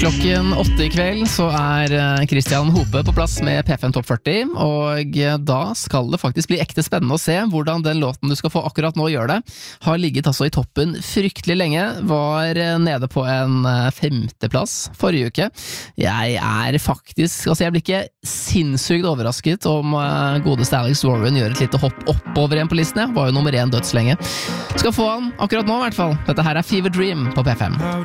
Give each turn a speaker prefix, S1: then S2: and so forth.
S1: Klokken 8 i kveld så Christian Hope på plass med P5 Top 40, og da skal det faktisk bli ekte spennende å se hvordan den låten du skal få akkurat nå gjør det. Har ligget altså i toppen fryktelig lenge, var nede på en 5. plass forrige uke. Jeg faktisk, jeg blir ikke sinnssykt overrasket om godeste Alex Warren gjør et lite hopp oppover igjen på listen, var jo nummer 1 dødslenge. Skal få han akkurat nå i hvert fall. Dette her Fever Dream på P5.